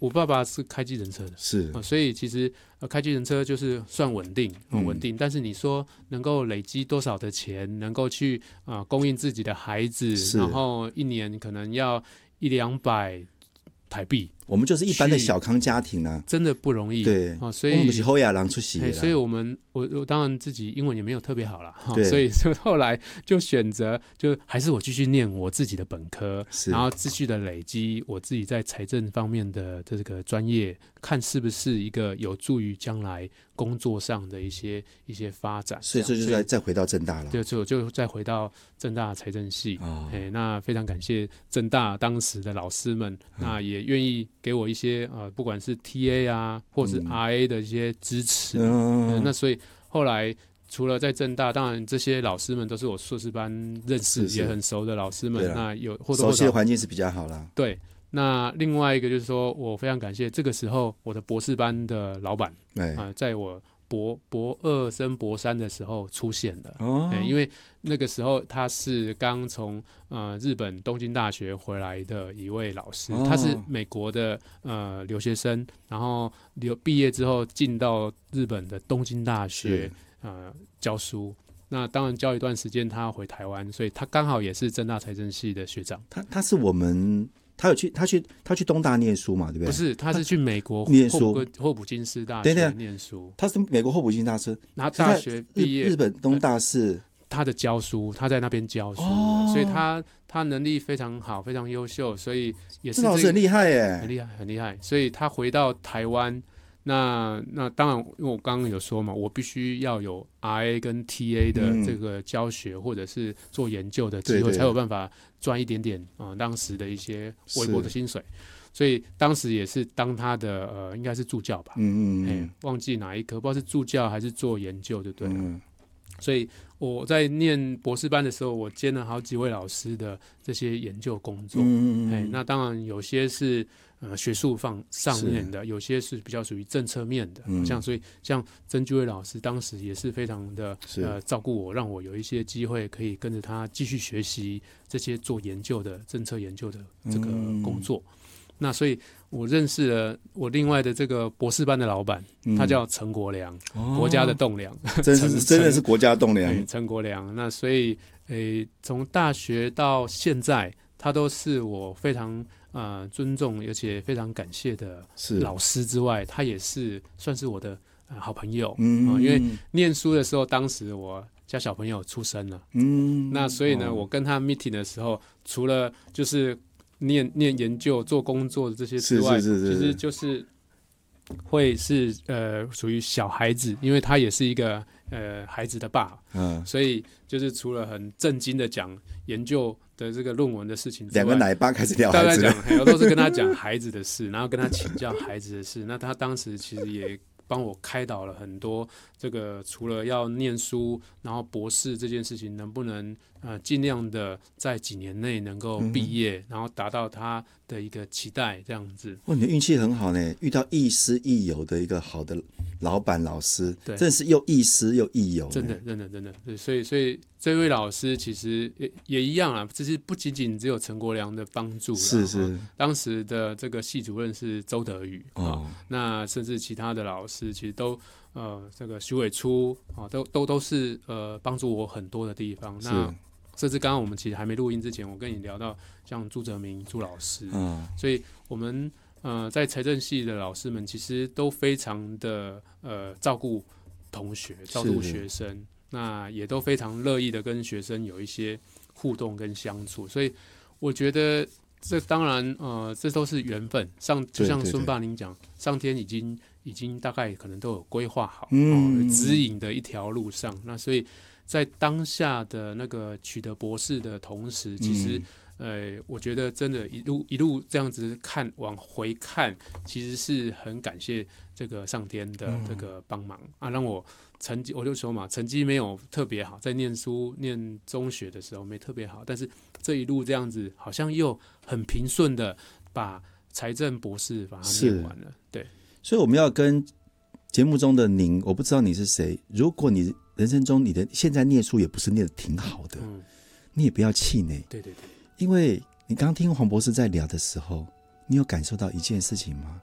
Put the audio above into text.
我爸爸是开计程车的， 是所以其实开计程车就是算稳定，很稳定。但是你说能够累积多少的钱，能够去供应自己的孩子，然后一年可能要100-200台币， 我们就是一般的小康家庭啊， 真的不容易。 对， 所以我们不是后亚郎出席的， 所以我当然自己英文也没有特别好啦，所以后来就选择就还是我继续念我自己的本科，然后继续的累积我自己在财政方面的这个专业，看是不是一个有助于将来工作上的一些发展。 所以这就再回到政大了， 对，就再回到政大财政系。那非常感谢政大当时的老师们，那也愿意给我一些不管是 TA 啊或是 RA 的一些支持。那所以后来除了在政大，当然这些老师们都是我硕士班认识也很熟的老师们，那有或多或少熟悉的环境是比较好啦。 对，那另外一个就是说我非常感谢这个时候我的博士班的老板在我博二升博三的时候出现了。因为那个时候他是刚从日本东京大学回来的一位老师，他是美国的留学生，然后毕业之后进到日本的东京大学教书。那当然教一段时间他要回台湾，所以他刚好也是政大财政系的学长。 他是我们他去东大念书嘛，对不对？ 不是，他是去美国念书， 霍普金斯大学念书。 他是美国霍普金斯大学， 然后大学毕业， 日本东大是他的教书，他在那边教书，所以他能力非常好，非常优秀，所以也是这老师很厉害耶， 很厉害。所以他回到台湾。那当然，因为我刚刚有说嘛，我必须要有 RA 跟 TA 的这个教学或者是做研究的机会，才有办法赚一点点当时的一些微薄的薪水。所以当时也是当他的应该是助教吧，忘记哪一科，不知道是助教还是做研究，就对了。所以我在念博士班的时候，我兼了好几位老师的这些研究工作。那当然有些是学术上面的，有些是比较属于政策面的。所以像曾居伟老师当时也是非常的照顾我，让我有一些机会可以跟着他继续学习这些做研究的政策研究的这个工作。那所以我认识了我另外的这个博士班的老板，他叫陈国良，国家的栋梁， 真的是国家栋梁， 陈国良。那所以从大学到现在，他都是我非常尊重而且非常感谢的老师之外，他也是算是我的好朋友。因为念书的时候，当时我家小朋友出生了，那所以呢，我跟他 meeting 的时候，除了就是念研究做工作的这些之外，其实就是会是属于小孩子，因为他也是一个孩子的爸，所以就是除了很正经的讲研究的这个论文的事情之外， 两个奶爸开始聊孩子， 大概讲都是跟他讲孩子的事，然后跟他请教孩子的事。那他当时其实也帮我开导了很多，这个除了要念书，然后博士这件事情能不能尽量的在几年内能够毕业，然后达到他的一个期待，这样子。 你的运气很好呢，遇到亦师亦友的一个好的老板老师，真的是又亦师又亦友， 真的。所以这位老师其实也一样啊，这是不仅仅只有陈国良的帮助， 是当时的这个系主任是周德宇那甚至其他的老师其实都这个徐伟初都是帮助我很多的地方。那甚至刚刚我们其实还没录音之前，我跟你聊到像朱哲明朱老师，所以我们在财政系的老师们其实都非常的照顾同学，照顾学生，那也都非常乐意的跟学生有一些互动跟相处。所以我觉得这当然这都是缘分，就像孙爸您讲，上天已经大概可能都有规划好，指引的一条路上。那所以在当下的那个取得博士的同时，其实我觉得真的一路这样子往回看，其实是很感谢这个上天的这个帮忙让我成绩，我就说嘛，成绩没有特别好，在念中学的时候没特别好，但是这一路这样子好像又很平顺的把财政博士把它念完了。对， 所以我们要跟节目中的您，我不知道你是谁，如果你人生中你的现在念书也不是念得挺好的，你也不要气馁。 对， 因为你刚听黄博士在聊的时候，你有感受到一件事情吗？